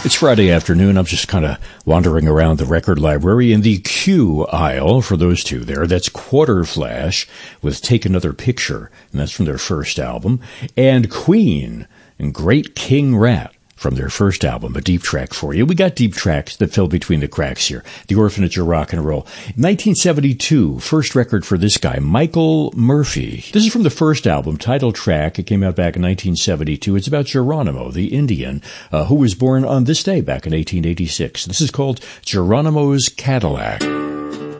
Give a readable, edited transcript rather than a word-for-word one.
It's Friday afternoon. I'm just kind of wandering around the record library in the Q aisle for those two there. That's Quarter Flash with Take Another Picture, and that's from their first album. And Queen and Great King Rat from their first album, a deep track for you. We got deep tracks that fell between the cracks here. The Orphanage of Rock and Roll. 1972, first record for this guy, Michael Murphy. This is from the first album, title track. It came out back in 1972. It's about Geronimo, the Indian, who was born on this day back in 1886. This is called Geronimo's Cadillac.